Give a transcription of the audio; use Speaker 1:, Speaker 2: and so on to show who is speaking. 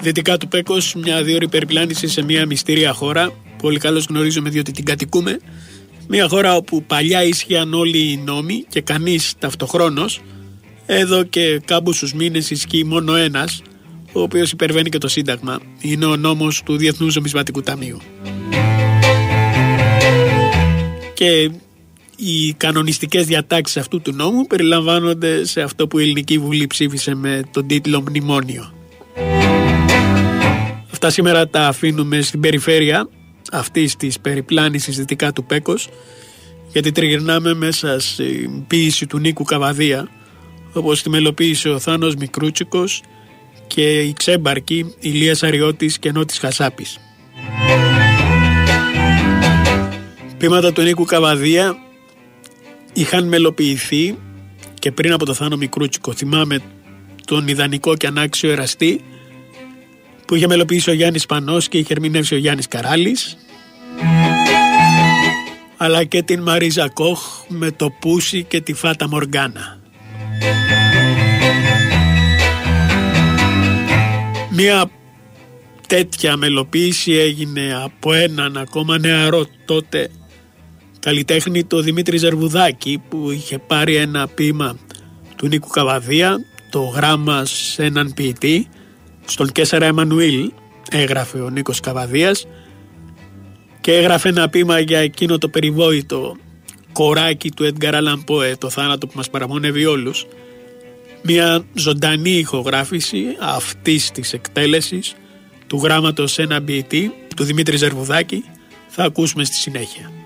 Speaker 1: Δυτικά του Πέκος, μια 2ωρη περιπλάνηση σε μια μυστήρια χώρα. Πολύ καλώς γνωρίζουμε διότι την κατοικούμε. Μια χώρα όπου παλιά ίσχυαν όλοι οι νόμοι και κανείς ταυτοχρόνως. Εδώ και κάμποσους μήνες ισχύει μόνο ένας, ο οποίος υπερβαίνει και το Σύνταγμα. Είναι ο νόμος του Διεθνούς Νομισματικού Ταμείου. Και οι κανονιστικές διατάξεις αυτού του νόμου περιλαμβάνονται σε αυτό που η Ελληνική Βουλή ψήφισε με τον τίτλο Μνημόνιο. Αυτά σήμερα τα αφήνουμε στην περιφέρεια αυτής της περιπλάνησης δυτικά του Πέκος, γιατί τριγυρνάμε μέσα στην ποίηση του Νίκου Καβαδία, όπως τη μελοποίησε ο Θάνος Μικρούτσικος και η ξέμπαρκη Ηλίας Αριώτης και Νότης Χασάπης. Ποίηματα του Νίκου Καβαδία είχαν μελοποιηθεί και πριν από το Θάνο Μικρούτσικο. Θυμάμαι τον ιδανικό και ανάξιο εραστή που είχε μελοποιήσει ο Γιάννης Πανός και είχε ερμηνεύσει ο Γιάννης Καράλης, αλλά και την Μαρίζα Κόχ με το Πούσι και τη Φάτα Μοργκάνα. Μία τέτοια μελοποίηση έγινε από έναν ακόμα νεαρό τότε καλλιτέχνη, το Δημήτρη Ζερβουδάκη, που είχε πάρει ένα ποίημα του Νίκου Καβαδία, το γράμμα σε έναν ποιητή, στον Κέσσαρα Εμμανουήλ έγραφε ο Νίκος Καβαδίας, και έγραφε ένα ποίημα για εκείνο το περιβόητο κοράκι του Έντγκαρ Αλαν Πόε, το θάνατο που μας παραμονεύει όλους. Μια ζωντανή ηχογράφηση αυτής της εκτέλεσης του γράμματος σε έναν ποιητή του Δημήτρη Ζερβουδάκη θα ακούσουμε στη συνέχεια.